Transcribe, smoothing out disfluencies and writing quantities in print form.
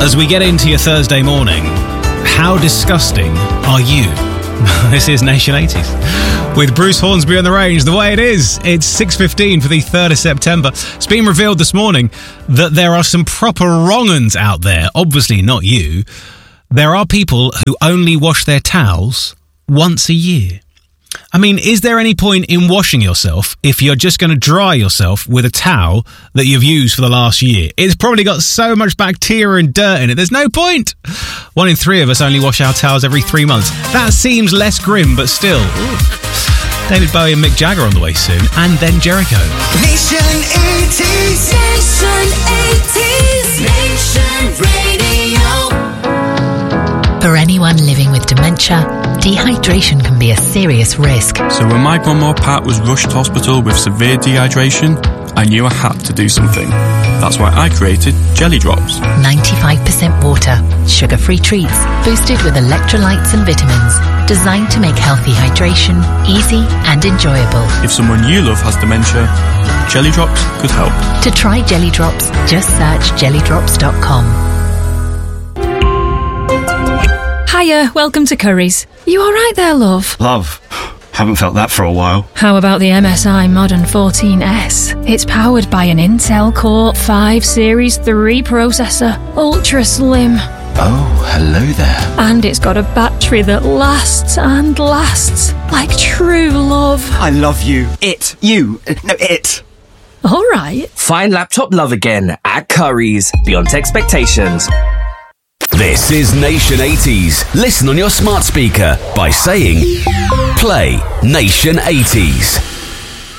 As we get into your Thursday morning, how disgusting are you? This is Nation 80s with Bruce Hornsby on the range. The way it is, it's 6:15 for the 3rd of September. It's been revealed this morning that there are some proper wrong-uns out there, obviously not you. There are people who only wash their towels once a year. I mean, is there any point in washing yourself if you're just going to dry yourself with a towel that you've used for the last year? It's probably got so much bacteria and dirt in it, there's no point. 1 in 3 of us only wash our towels every 3 months. That seems less grim, but still. Ooh. David Bowie and Mick Jagger on the way soon, and then Jericho. Nation 80s. Nation 80s. Nation Radio. For anyone living with dementia, dehydration can be a serious risk. So when my grandma Pat was rushed to hospital with severe dehydration, I knew I had to do something. That's why I created Jelly Drops. 95% water, sugar-free treats, boosted with electrolytes and vitamins, designed to make healthy hydration easy and enjoyable. If someone you love has dementia, Jelly Drops could help. To try Jelly Drops, just search jellydrops.com. Hiya, welcome to Curry's. You alright there, love? Love. Haven't felt that for a while. How about the MSI Modern 14S? It's powered by an Intel Core 5 Series 3 processor, ultra slim. Oh, hello there. And it's got a battery that lasts and lasts, like true love. I love you. It. You. No, it. Alright. Find laptop love again at Curry's, beyond expectations. This is Nation 80s. Listen on your smart speaker by saying, play Nation 80s.